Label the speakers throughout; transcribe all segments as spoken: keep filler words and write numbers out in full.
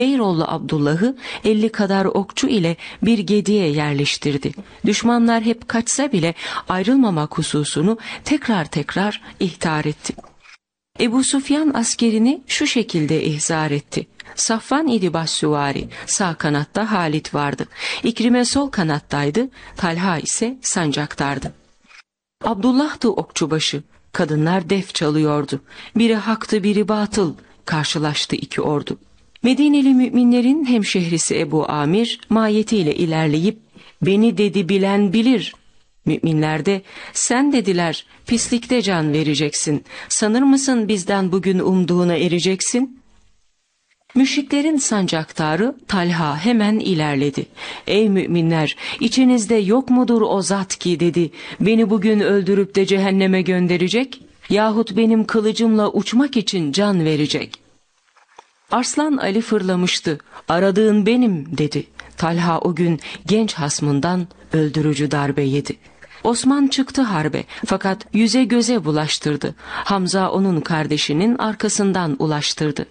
Speaker 1: Beyroğlu Abdullah'ı elli kadar okçu ile bir gediye yerleştirdi. Düşmanlar hep kaçsa bile ayrılmamak hususunu tekrar tekrar ihtar etti. Ebu Sufyan askerini şu şekilde ihzar etti. Safvan idi başsüvari, sağ kanatta Halit vardı. İkrime sol kanattaydı, Talha ise sancaktardı. Abdullah'tı okçubaşı, kadınlar def çalıyordu. Biri haktı biri batıl, karşılaştı iki ordu. Medineli müminlerin hemşehrisi Ebu Amir mahiyetiyle ilerleyip beni dedi bilen bilir. Müminler de sen dediler pislikte can vereceksin. Sanır mısın bizden bugün umduğuna ereceksin? Müşriklerin sancaktarı Talha hemen ilerledi. Ey müminler, içinizde yok mudur o zat ki dedi, beni bugün öldürüp de cehenneme gönderecek yahut benim kılıcımla uçmak için can verecek. Arslan Ali fırlamıştı. Aradığın benim dedi. Talha o gün genç hasmından öldürücü darbe yedi. Osman çıktı harbe fakat yüze göze bulaştırdı. Hamza onun kardeşinin arkasından ulaştırdı.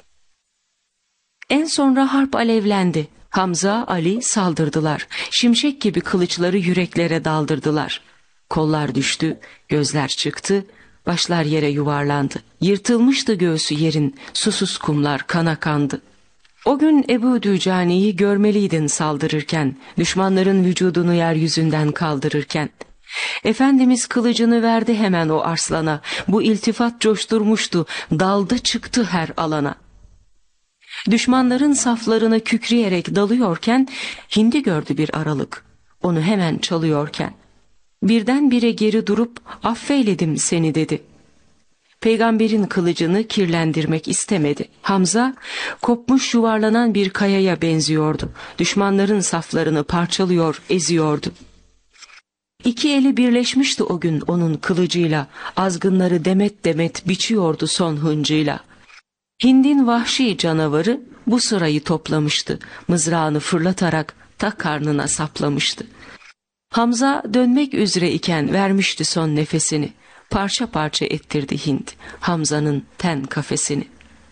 Speaker 1: En sonra harp alevlendi. Hamza, Ali saldırdılar. Şimşek gibi kılıçları yüreklere daldırdılar. Kollar düştü, gözler çıktı, başlar yere yuvarlandı. Yırtılmıştı göğsü yerin, susuz kumlar kana kandı. O gün Ebu Dücani'yi görmeliydin saldırırken, düşmanların vücudunu yeryüzünden kaldırırken. Efendimiz kılıcını verdi hemen o arslana, bu iltifat coşturmuştu, daldı çıktı her alana. Düşmanların saflarına kükreyerek dalıyorken, hindi gördü bir aralık, onu hemen çalıyorken. Birdenbire geri durup affeyledim seni dedi. Peygamberin kılıcını kirlendirmek istemedi. Hamza kopmuş yuvarlanan bir kayaya benziyordu. Düşmanların saflarını parçalıyor, eziyordu. İki eli birleşmişti o gün onun kılıcıyla. Azgınları demet demet biçiyordu son hıncıyla. Hind'in vahşi canavarı bu sırayı toplamıştı. Mızrağını fırlatarak ta karnına saplamıştı. Hamza dönmek üzere iken vermişti son nefesini. Parça parça ettirdi Hind Hamza'nın ten kafesini.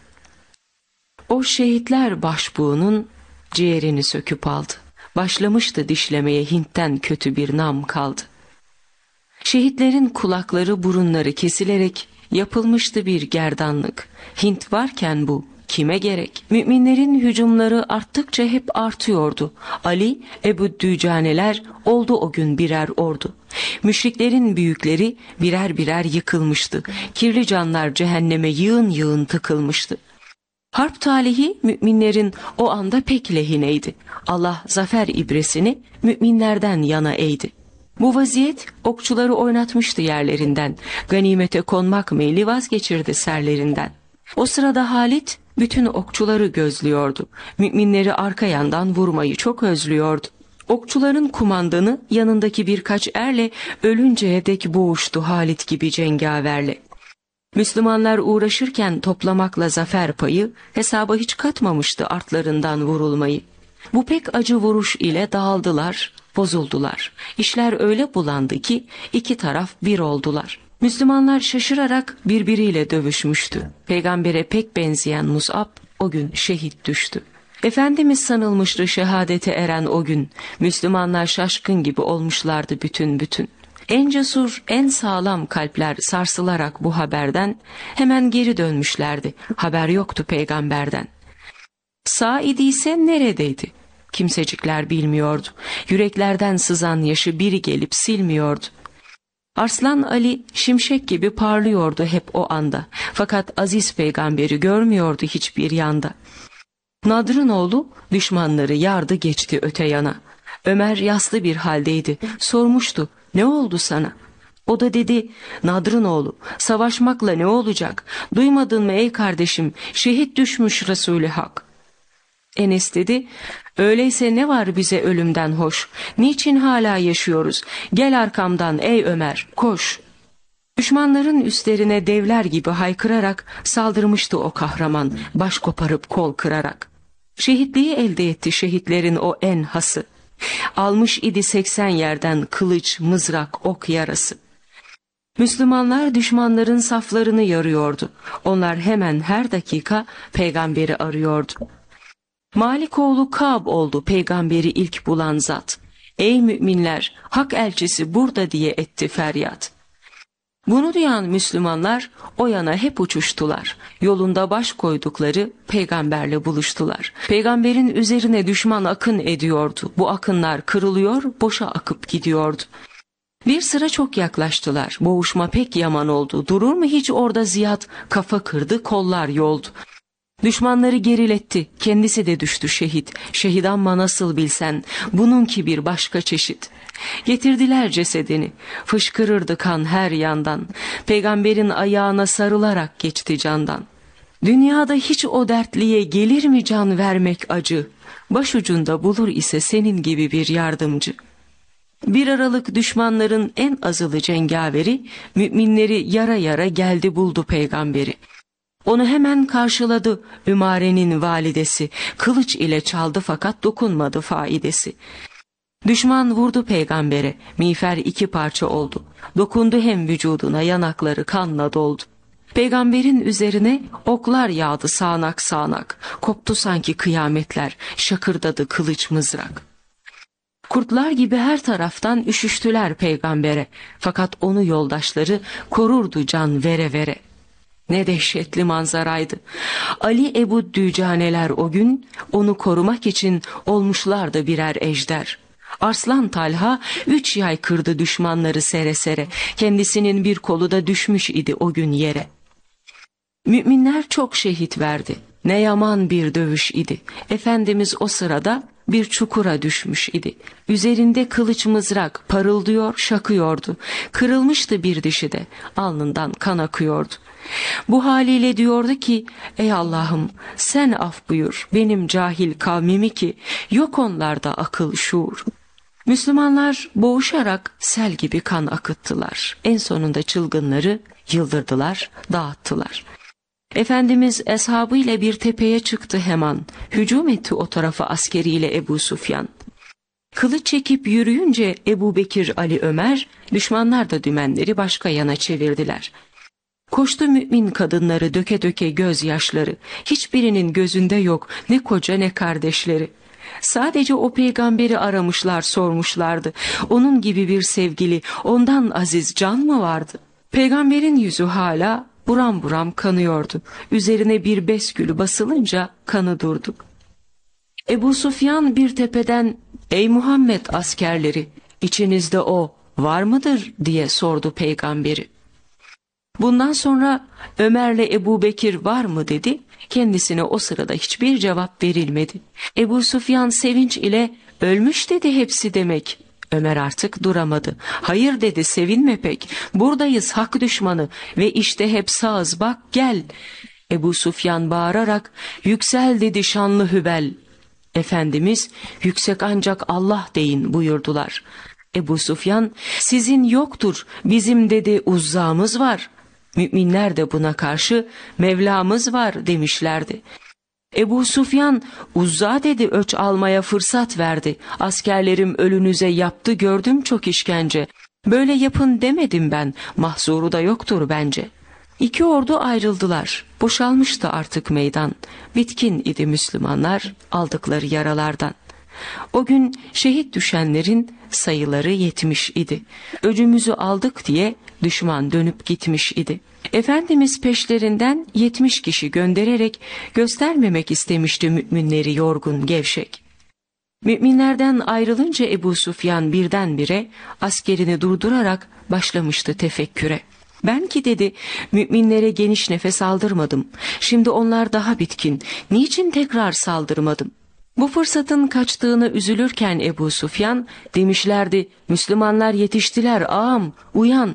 Speaker 1: O şehitler başbuğunun ciğerini söküp aldı. Başlamıştı dişlemeye Hint'ten kötü bir nam kaldı. Şehitlerin kulakları burunları kesilerek yapılmıştı bir gerdanlık. Hint varken bu kime gerek? Müminlerin hücumları arttıkça hep artıyordu. Ali, Ebu Dücaneler oldu o gün birer ordu. Müşriklerin büyükleri birer birer yıkılmıştı. Kirli canlar cehenneme yığın yığın tıkılmıştı. Harp talihi müminlerin o anda pek lehineydi. Allah zafer ibresini müminlerden yana eğdi. Bu vaziyet okçuları oynatmıştı yerlerinden. Ganimete konmak meyli vazgeçirdi serlerinden. O sırada Halit bütün okçuları gözlüyordu. Müminleri arka yandan vurmayı çok özlüyordu. Okçuların kumandanı yanındaki birkaç erle ölünceye dek boğuştu Halit gibi cengaverle. Müslümanlar uğraşırken toplamakla zafer payı hesaba hiç katmamıştı artlarından vurulmayı. Bu pek acı vuruş ile dağıldılar, bozuldular. İşler öyle bulandı ki iki taraf bir oldular. Müslümanlar şaşırarak birbiriyle dövüşmüştü. Peygambere pek benzeyen Mus'ab o gün şehit düştü. Efendimiz sanılmıştı şehadete eren o gün. Müslümanlar şaşkın gibi olmuşlardı bütün bütün. En cesur, en sağlam kalpler sarsılarak bu haberden hemen geri dönmüşlerdi. Haber yoktu peygamberden. Sağ idiyse neredeydi? Kimsecikler bilmiyordu. Yüreklerden sızan yaşı biri gelip silmiyordu. Arslan Ali şimşek gibi parlıyordu hep o anda. Fakat aziz peygamberi görmüyordu hiçbir yanda. Nadr'ın oğlu düşmanları yardı geçti öte yana. Ömer yaslı bir haldeydi. Sormuştu, ne oldu sana? O da dedi, Nadr'ın oğlu, savaşmakla ne olacak? Duymadın mı ey kardeşim, şehit düşmüş Resul-i Hak. Enes dedi, öyleyse ne var bize ölümden hoş? Niçin hala yaşıyoruz? Gel arkamdan ey Ömer, koş. Düşmanların üstlerine devler gibi haykırarak saldırmıştı o kahraman, baş koparıp kol kırarak. Şehitliği elde etti şehitlerin o en hası. Almış idi seksen yerden kılıç, mızrak, ok yarası. Müslümanlar düşmanların saflarını yarıyordu. Onlar hemen her dakika peygamberi arıyordu. Malik oğlu Kâb oldu peygamberi ilk bulan zat. Ey müminler, hak elçisi burada diye etti feryat. Bunu duyan Müslümanlar o yana hep uçuştular. Yolunda baş koydukları peygamberle buluştular. Peygamberin üzerine düşman akın ediyordu. Bu akınlar kırılıyor, boşa akıp gidiyordu. Bir sıra çok yaklaştılar. Boğuşma pek yaman oldu. Durur mu hiç orada Ziyad? Kafa kırdı, kollar yoldu. Düşmanları geriletti, kendisi de düştü şehit. Şehit amma nasıl bilsen, bununki bir başka çeşit. Getirdiler cesedini, fışkırırdı kan her yandan. Peygamberin ayağına sarılarak geçti candan. Dünyada hiç o dertliye gelir mi can vermek acı? Başucunda bulur ise senin gibi bir yardımcı. Bir aralık düşmanların en azılı cengaveri, müminleri yara yara geldi buldu peygamberi. Onu hemen karşıladı Ümare'nin validesi, kılıç ile çaldı fakat dokunmadı faidesi. Düşman vurdu peygambere, miğfer iki parça oldu. Dokundu hem vücuduna, yanakları kanla doldu. Peygamberin üzerine oklar yağdı sağanak sağanak. Koptu sanki kıyametler, şakırdadı kılıç mızrak. Kurtlar gibi her taraftan üşüştüler peygambere. Fakat onu yoldaşları korurdu can vere vere. Ne dehşetli manzaraydı. Ali Ebu Dücaneler o gün onu korumak için olmuşlardı birer ejder. Arslan Talha üç yay kırdı düşmanları sere sere. Kendisinin bir kolu da düşmüş idi o gün yere. Müminler çok şehit verdi. Ne yaman bir dövüş idi. Efendimiz o sırada bir çukura düşmüş idi. Üzerinde kılıç mızrak parıldıyor, şakıyordu. Kırılmıştı bir dişi de, alnından kan akıyordu. Bu haliyle diyordu ki, ey Allah'ım sen af buyur benim cahil kavmimi ki yok onlarda akıl şuur. Müslümanlar boğuşarak sel gibi kan akıttılar. En sonunda çılgınları yıldırdılar, dağıttılar. Efendimiz eshabıyla bir tepeye çıktı hemen. Hücum etti o tarafa askeriyle Ebu Sufyan. Kılıç çekip yürüyünce Ebu Bekir, Ali, Ömer, düşmanlar da dümenleri başka yana çevirdiler. Koştu mümin kadınları döke döke gözyaşları. Hiçbirinin gözünde yok ne koca ne kardeşleri. Sadece o peygamberi aramışlar sormuşlardı. Onun gibi bir sevgili, ondan aziz can mı vardı? Peygamberin yüzü hala buram buram kanıyordu. Üzerine bir beskülü basılınca kanı durdu. Ebu Sufyan bir tepeden, ey Muhammed askerleri, içinizde o var mıdır diye sordu peygamberi. Bundan sonra Ömer'le Ebu Bekir var mı dedi. Kendisine o sırada hiçbir cevap verilmedi. Ebu Sufyan sevinç ile ölmüş dedi hepsi demek. Ömer artık duramadı. Hayır dedi, sevinme pek. Buradayız hak düşmanı ve işte hep sağız, bak gel. Ebu Sufyan bağırarak, yüksel dedi şanlı Hübel. Efendimiz yüksek ancak Allah deyin buyurdular. Ebu Sufyan, sizin yoktur, bizim dedi uzzamız var. Müminler de buna karşı Mevlamız var demişlerdi. Ebu Sufyan, Uzza dedi öç almaya fırsat verdi. Askerlerim ölünüze yaptı gördüm çok işkence. Böyle yapın demedim ben, mahzuru da yoktur bence. İki ordu ayrıldılar. Boşalmıştı artık meydan. Bitkin idi Müslümanlar aldıkları yaralardan. O gün şehit düşenlerin sayıları yetmiş idi. Öcümüzü aldık diye düşman dönüp gitmiş idi. Efendimiz peşlerinden yetmiş kişi göndererek göstermemek istemişti müminleri yorgun gevşek. Müminlerden ayrılınca Ebu Sufyan birdenbire askerini durdurarak başlamıştı tefekküre. Ben ki dedi müminlere geniş nefes aldırmadım. Şimdi onlar daha bitkin. Niçin tekrar saldırmadım? Bu fırsatın kaçtığını üzülürken Ebu Sufyan demişlerdi, Müslümanlar yetiştiler ağam, uyan.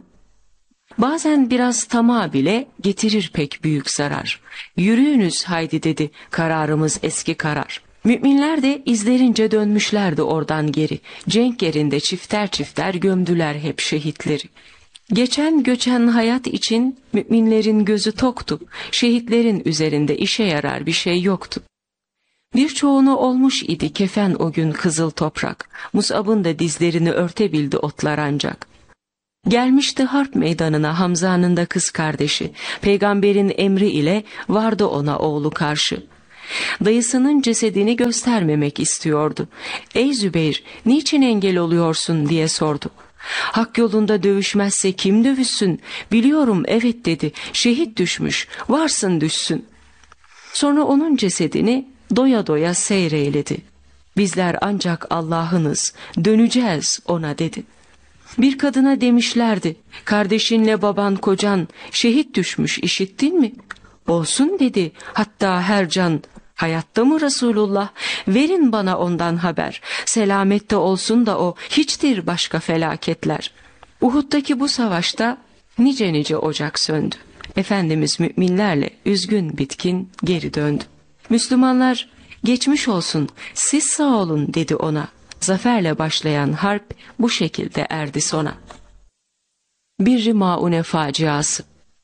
Speaker 1: Bazen biraz tamah bile getirir pek büyük zarar. Yürüyünüz haydi dedi, kararımız eski karar. Müminler de izlerince dönmüşlerdi oradan geri. Cenk yerinde çifter çifter gömdüler hep şehitleri. Geçen göçen hayat için müminlerin gözü toktu. Şehitlerin üzerinde işe yarar bir şey yoktu. Birçoğunu olmuş idi kefen o gün kızıl toprak. Mus'ab'ın da dizlerini örtebildi otlar ancak. Gelmişti harp meydanına Hamza'nın da kız kardeşi. Peygamberin emri ile vardı ona oğlu karşı. Dayısının cesedini göstermemek istiyordu. "Ey Zübeyir, niçin engel oluyorsun?" diye sordu. "Hak yolunda dövüşmezse kim dövüşsün? Biliyorum, evet" dedi. "Şehit düşmüş, varsın düşsün." Sonra onun cesedini doya doya seyreyledi. "Bizler ancak Allah'ınız, döneceğiz ona" dedi. Bir kadına demişlerdi, "Kardeşinle baban kocan şehit düşmüş, işittin mi?" "Olsun" dedi. "Hatta her can, hayatta mı Resulullah? Verin bana ondan haber. Selamette olsun da o, hiçtir başka felaketler." Uhud'daki bu savaşta nice nice ocak söndü. Efendimiz müminlerle üzgün bitkin geri döndü. Müslümanlar, "Geçmiş olsun, siz sağ olun" dedi ona. Zaferle başlayan harp bu şekilde erdi sona. Bir Maune faciası.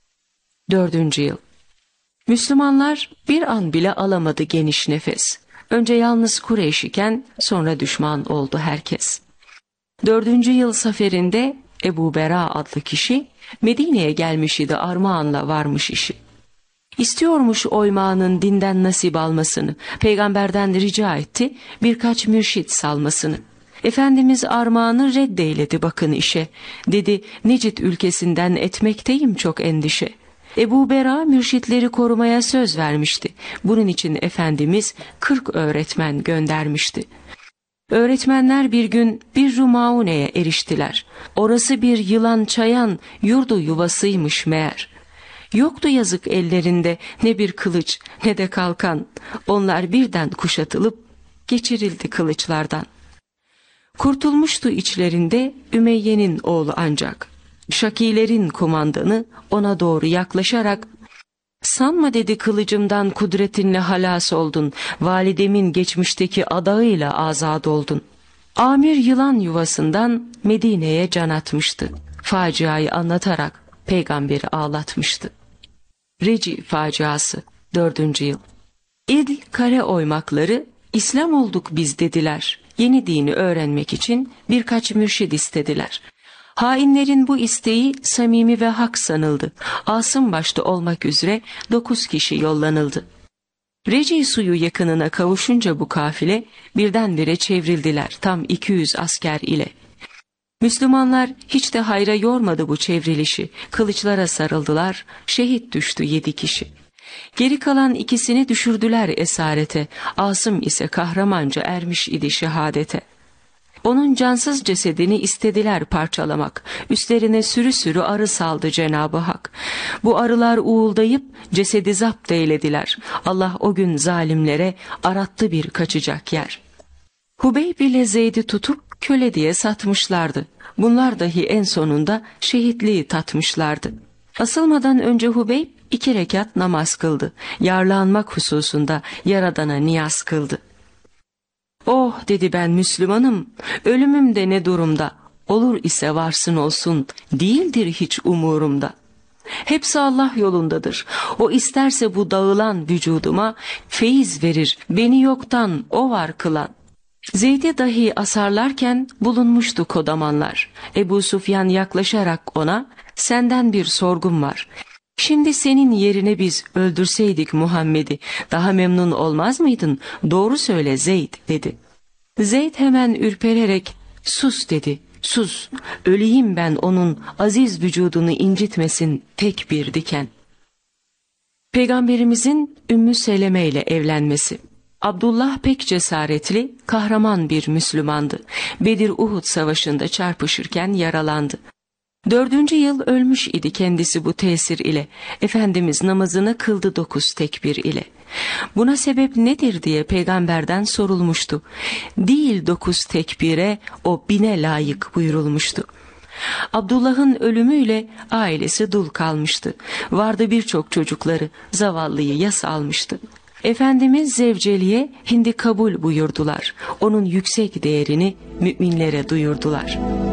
Speaker 1: Dördüncü yıl. Müslümanlar bir an bile alamadı geniş nefes. Önce yalnız Kureyş iken sonra düşman oldu herkes. Dördüncü yıl zaferinde Ebu Bera adlı kişi Medine'ye gelmiş idi, armağanla varmış işi. İstiyormuş oymağının dinden nasip almasını, peygamberden rica etti birkaç mürşit salmasını. Efendimiz armağanı reddeyledi bakın işe. Dedi, "Necid ülkesinden etmekteyim çok endişe." Ebu Bera mürşitleri korumaya söz vermişti. Bunun için Efendimiz kırk öğretmen göndermişti. Öğretmenler bir gün bir Rumaune'ye eriştiler. Orası bir yılan çayan yurdu yuvasıymış meğer. Yoktu yazık ellerinde ne bir kılıç ne de kalkan. Onlar birden kuşatılıp geçirildi kılıçlardan. Kurtulmuştu içlerinde Ümeyye'nin oğlu ancak. Şakilerin kumandanı ona doğru yaklaşarak, "Sanma" dedi, "kılıcımdan kudretinle halas oldun. Validemin geçmişteki adağıyla azad oldun." Amir yılan yuvasından Medine'ye can atmıştı. Faciayı anlatarak peygamberi ağlatmıştı. Reci faciası. Dördüncü yıl. İdl kare oymakları, "İslam olduk biz" dediler. Yeni dini öğrenmek için birkaç mürşid istediler. Hainlerin bu isteği samimi ve hak sanıldı. Asım başta olmak üzere dokuz kişi yollanıldı. Reci suyu yakınına kavuşunca bu kafile birdenbire çevrildiler tam iki yüz asker ile. Müslümanlar hiç de hayra yormadı bu çevrilişi. Kılıçlara sarıldılar, şehit düştü yedi kişi. Geri kalan ikisini düşürdüler esarete. Asım ise kahramanca ermiş idi şehadete. Onun cansız cesedini istediler parçalamak. Üstlerine sürü sürü arı saldı Cenab-ı Hak. Bu arılar uğuldayıp cesedi zapt eylediler. Allah o gün zalimlere arattı bir kaçacak yer. Hubeyb ile Zeyd'i tutup köle diye satmışlardı. Bunlar dahi en sonunda şehitliği tatmışlardı. Asılmadan önce Hubeyb iki rekat namaz kıldı. Yarlanmak hususunda Yaradan'a niyaz kıldı. "Oh" dedi, "ben Müslümanım, ölümüm de ne durumda, olur ise varsın olsun, değildir hiç umurumda. Hepsi Allah yolundadır, o isterse bu dağılan vücuduma feyiz verir, beni yoktan o var kılan." Zeyd'i dahi asarlarken bulunmuştu kodamanlar. Ebu Sufyan yaklaşarak ona, "Senden bir sorgum var. Şimdi senin yerine biz öldürseydik Muhammed'i daha memnun olmaz mıydın? Doğru söyle Zeyd" dedi. Zeyd hemen ürpererek, "Sus" dedi, "sus. Öleyim ben onun aziz vücudunu incitmesin tek bir diken." Peygamberimizin Ümmü Seleme ile evlenmesi. Abdullah pek cesaretli, kahraman bir Müslümandı. Bedir Uhud savaşında çarpışırken yaralandı. Dördüncü yıl ölmüş idi kendisi bu tesir ile. Efendimiz namazını kıldı dokuz tekbir ile. Buna sebep nedir diye peygamberden sorulmuştu. Değil dokuz tekbire, o bine layık buyurulmuştu. Abdullah'ın ölümüyle ailesi dul kalmıştı. Vardı birçok çocukları, zavallıyı yas almıştı. Efendimiz zevceliğe hindi kabul buyurdular. Onun yüksek değerini müminlere duyurdular.